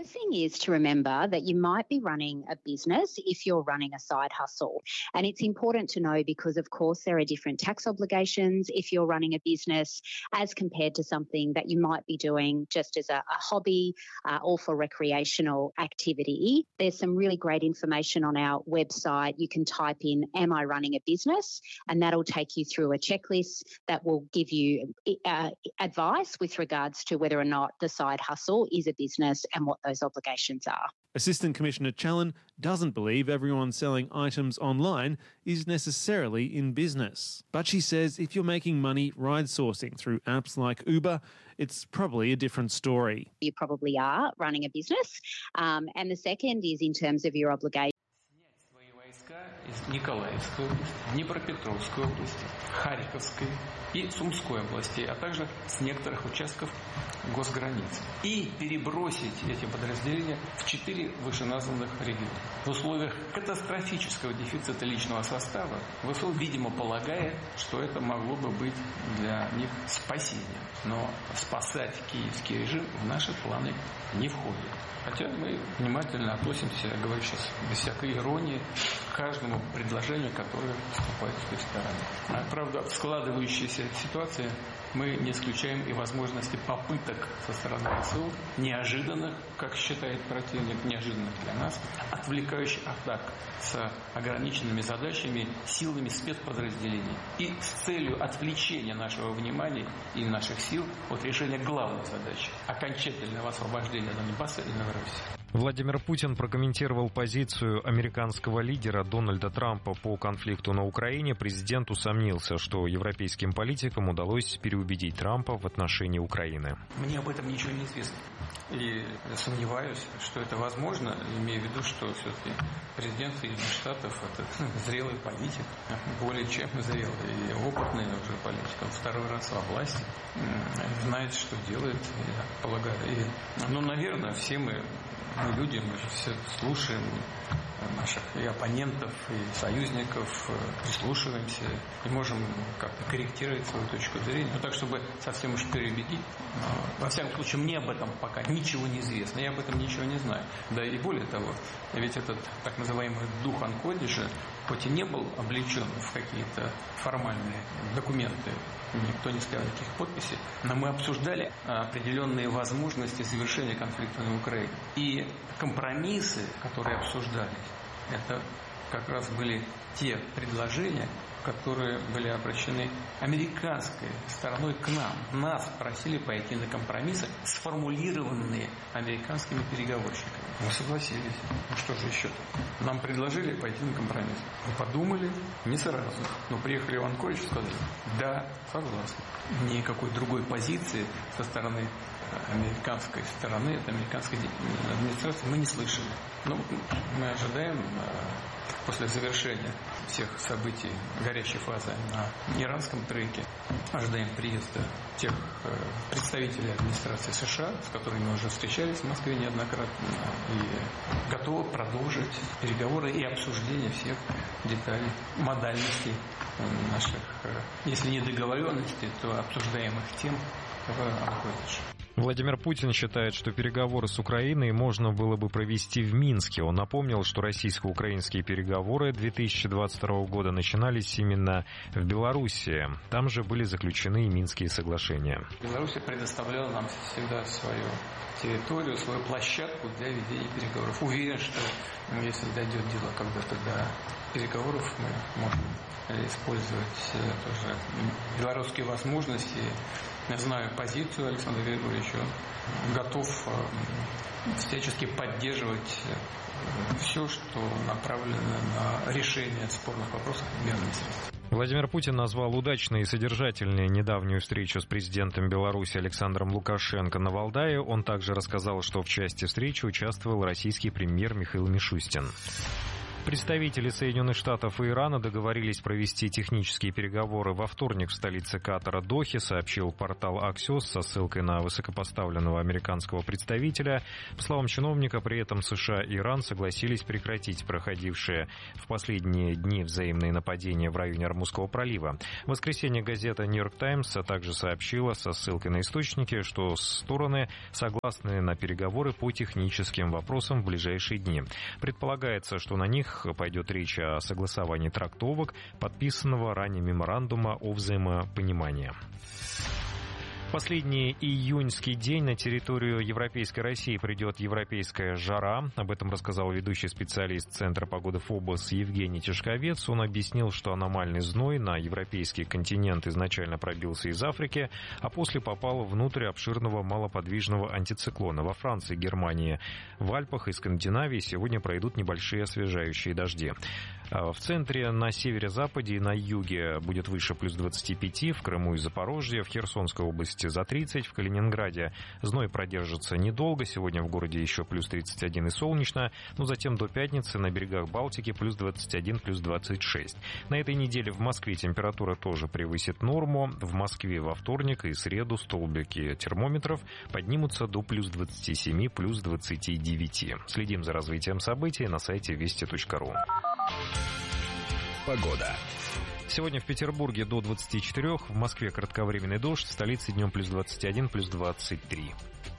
first thing is to remember that you might be running a business if you're running a side hustle. And it's important to know because, of course, there are different tax obligations if you're running a business as compared to something that you might be doing just as a hobby or for recreational activity. There's some really great information on our website. You can type in, "Am I running a business?" and that'll take you through a checklist that will give you advice with regards to whether or not the side hustle is a business and what those obligations are. Assistant Commissioner Challen doesn't believe everyone selling items online is necessarily in business. But she says if you're making money ride sourcing through apps like Uber, it's probably a different story. You probably are running a business. And the second is in terms of your obligation. Из Николаевской области, Днепропетровской области, Харьковской и Сумской области, а также с некоторых участков госграниц. И перебросить эти подразделения в 4 вышеназванных региона. В условиях катастрофического дефицита личного состава ВСУ, видимо, полагает, что это могло бы быть для них спасением. Но спасать киевский режим в наши планы не входит. Хотя мы внимательно относимся, я говорю сейчас без всякой иронии, к каждому предложению, которое поступает с той стороны. Правда, в складывающейся ситуации мы не исключаем и возможности попыток со стороны ВСУ, неожиданных, как считает противник, неожиданных для нас, отвлекающих атак с ограниченными задачами силами спецподразделений и с целью отвлечения нашего внимания и наших сил от решения главной задачи – окончательного освобождения Донбасса и Новороссии. Владимир Путин прокомментировал позицию американского лидера Дональда Трампа по конфликту на Украине. Президент усомнился, что европейским политикам удалось переубедить Трампа в отношении Украины. Мне об этом ничего не известно. И сомневаюсь, что это возможно, имея в виду, что все-таки президент Соединенных Штатов – это зрелый политик, более чем зрелый и опытный уже политик. Он второй раз во власти, знает, что делает, я полагаю. Наверное, все мы люди, мы же все слушаем наших и оппонентов, и союзников, прислушиваемся и можем как-то корректировать свою точку зрения. Так, чтобы совсем уж переубедить. Во всяком случае, мне об этом пока ничего не известно, я об этом ничего не знаю. Да и более того, ведь этот так называемый дух Анкодиша, хоть и не был облечен в какие-то формальные документы, никто не ставил никаких подписей, но мы обсуждали определенные возможности завершения конфликта на Украине. И компромиссы, которые обсуждались, это как раз были те предложения, которые были обращены американской стороной к нам. Нас просили пойти на компромиссы, сформулированные американскими переговорщиками. Мы согласились. Ну что же еще-то? Нам предложили пойти на компромисс. Мы подумали, не сразу. Но приехали в Анкоридж и сказали, да, согласны. Никакой другой позиции со стороны американской стороны, от американской администрации мы не слышали. Но мы ожидаем после завершения всех событий горячей фазы на иранском треке, ожидаем приезда тех представителей администрации США, с которыми мы уже встречались в Москве неоднократно, и готовы продолжить переговоры и обсуждение всех деталей, модальностей наших, если не договоренностей, то обсуждаемых тем в Анкоридже. Владимир Путин считает, что переговоры с Украиной можно было бы провести в Минске. Он напомнил, что российско-украинские переговоры 2022 года начинались именно в Белоруссии. Там же были заключены и Минские соглашения. Беларусь предоставляла нам всегда свою территорию, свою площадку для ведения переговоров. Уверен, что если дойдет дело когда-то до переговоров, мы можем использовать тоже белорусские возможности. Я знаю позицию Александра Григорьевича, он готов всячески поддерживать все, что направлено на решение спорных вопросов мирным средством. Владимир Путин назвал удачной и содержательной недавнюю встречу с президентом Беларуси Александром Лукашенко на Валдае. Он также рассказал, что в части встречи участвовал российский премьер Михаил Мишустин. Представители Соединенных Штатов и Ирана договорились провести технические переговоры во вторник в столице Катара Дохе, сообщил портал Axios со ссылкой на высокопоставленного американского представителя. По словам чиновника, при этом США и Иран согласились прекратить проходившие в последние дни взаимные нападения в районе Ормузского пролива. В воскресенье газета New York Times также сообщила со ссылкой на источники, что стороны согласны на переговоры по техническим вопросам в ближайшие дни. Предполагается, что на них пойдет речь о согласовании трактовок подписанного ранее меморандума о взаимопонимании. Последний июньский день на территорию Европейской России придет европейская жара. Об этом рассказал ведущий специалист Центра погоды ФОБОС Евгений Тишковец. Он объяснил, что аномальный зной на европейский континент изначально пробился из Африки, а после попал внутрь обширного малоподвижного антициклона. Во Франции, Германии, в Альпах и Скандинавии сегодня пройдут небольшие освежающие дожди. В центре, на северо-западе и на юге будет выше плюс 25, в Крыму и Запорожье, в Херсонской области за 30, в Калининграде зной продержится недолго, сегодня в городе еще плюс 31 и солнечно, но затем до пятницы на берегах Балтики плюс 21, плюс 26. На этой неделе в Москве температура тоже превысит норму, в Москве во вторник и среду столбики термометров поднимутся до плюс 27, плюс 29. Следим за развитием событий на сайте вести.ру. Погода. Сегодня в Петербурге до 24, в Москве кратковременный дождь, в столице днем плюс 21, плюс 23.